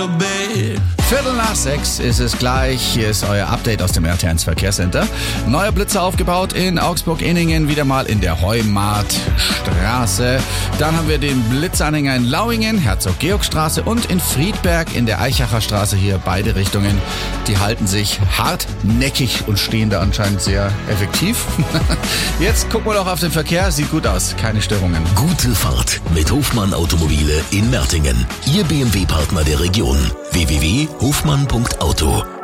5:15 ist es gleich. Hier ist euer Update aus dem RT1 Verkehrscenter. Neuer Blitzer aufgebaut in Augsburg-Ehningen, wieder mal in der Heumartstraße. Dann haben wir den Blitzanhänger in Lauingen, Herzog-Georg-Straße und in Friedberg in der Eichacher Straße, hier beide Richtungen. Die halten sich hartnäckig und stehen da anscheinend sehr effektiv. Jetzt gucken wir doch auf den Verkehr. Sieht gut aus, keine Störungen. Gute Fahrt mit Hofmann Automobile in Mertingen. Ihr BMW-Partner der Region. www.hofmann.auto